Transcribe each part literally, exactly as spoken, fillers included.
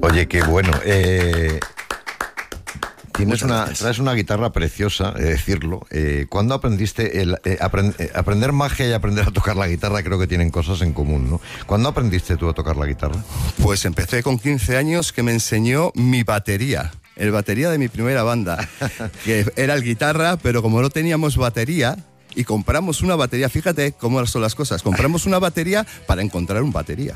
Oye, qué bueno. Eh, tienes una, gracias. traes una guitarra preciosa, he de decirlo. Eh, ¿Cuándo aprendiste el eh, aprend, eh, aprender magia y aprender a tocar la guitarra? Creo que tienen cosas en común, ¿no? ¿Cuándo aprendiste tú a tocar la guitarra? Pues empecé con quince años, que me enseñó mi batería. El batería de mi primera banda, que era el guitarra, pero como no teníamos batería, y compramos una batería, fíjate cómo son las cosas, compramos una batería para encontrar un batería.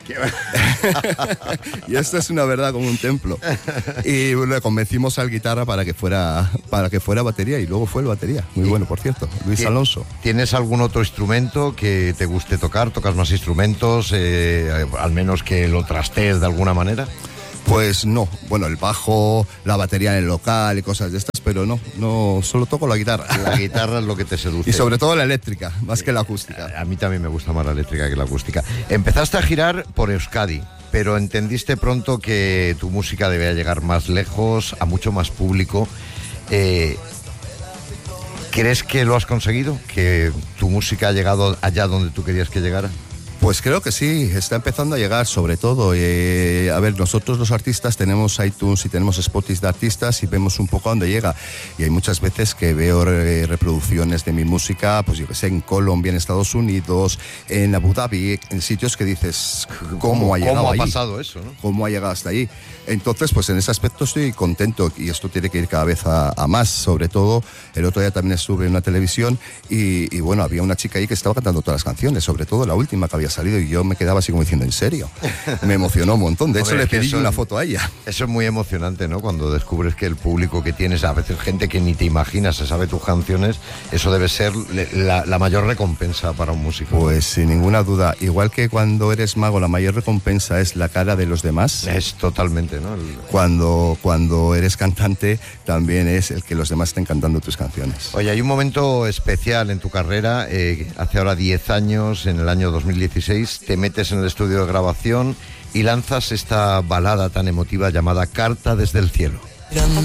Y esto es una verdad como un templo. Y le convencimos al guitarra para que fuera para que fuera batería, y luego fue el batería. Muy bueno, por cierto, Luis Alonso. ¿Tienes algún otro instrumento que te guste tocar? ¿Tocas más instrumentos? Eh, al menos que lo trastees de alguna manera. Pues no, bueno, el bajo, la batería en el local y cosas de estas, pero no, no, solo toco la guitarra. La guitarra es lo que te seduce. Y sobre todo la eléctrica, más que la acústica. A, a mí también me gusta más la eléctrica que la acústica. Empezaste a girar por Euskadi, pero entendiste pronto que tu música debía llegar más lejos, a mucho más público. Eh, ¿Crees que lo has conseguido? ¿Que tu música ha llegado allá donde tú querías que llegara? Pues creo que sí, está empezando a llegar, sobre todo. Eh, a ver, nosotros los artistas tenemos iTunes y tenemos Spotify de artistas y vemos un poco a dónde llega. Y hay muchas veces que veo re- reproducciones de mi música, pues yo que sé, en Colombia, en Estados Unidos, en Abu Dhabi, en sitios que dices, ¿cómo, ¿Cómo ha llegado ¿Cómo ha ahí? pasado eso, ¿no? ¿Cómo ha llegado hasta ahí? Entonces, pues en ese aspecto estoy contento, y esto tiene que ir cada vez a, a más. Sobre todo, el otro día también estuve en una televisión y, y bueno, había una chica ahí que estaba cantando todas las canciones, sobre todo la última que había salido, y yo me quedaba así como diciendo, ¿en serio? Me emocionó un montón. De hecho, Hombre, le es que pedí eso una es- foto a ella. Eso es muy emocionante, ¿no? Cuando descubres que el público que tienes, a veces gente que ni te imaginas, se sabe tus canciones, eso debe ser le- la, la mayor recompensa para un músico. Pues sin ninguna duda, igual que cuando eres mago, la mayor recompensa es la cara de los demás. Es totalmente, ¿no? El- Cuando, cuando eres cantante, también es el que los demás estén cantando tus canciones. Oye, hay un momento especial en tu carrera. eh, hace ahora diez años, en el año dos mil dieciséis, te metes en el estudio de grabación y lanzas esta balada tan emotiva llamada Carta desde el cielo.